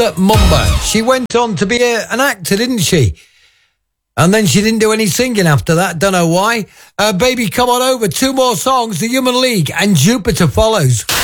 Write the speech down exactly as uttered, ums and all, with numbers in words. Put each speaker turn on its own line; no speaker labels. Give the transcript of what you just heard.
Mumba. She went on to be a, an actor, didn't she? And then she didn't do any singing after that. Don't know why. Uh, baby, come on over. Two more songs. The Human League and Jupiter follows.